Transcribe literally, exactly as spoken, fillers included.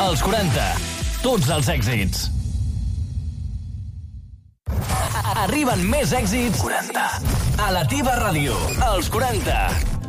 Els quaranta. Tots els èxits. Arriben més èxits quaranta a la teva ràdio. Els quaranta.